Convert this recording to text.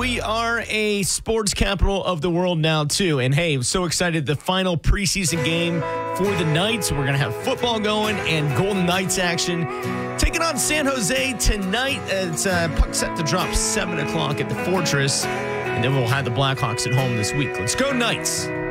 we are a sports capital of the world now, too. And hey, I'm so excited. The final preseason game for the Knights. We're going to have football going and Golden Knights action. Taking on San Jose tonight. It's puck set to drop 7 o'clock at the Fortress. And then we'll have the Blackhawks at home this week. Let's go Knights.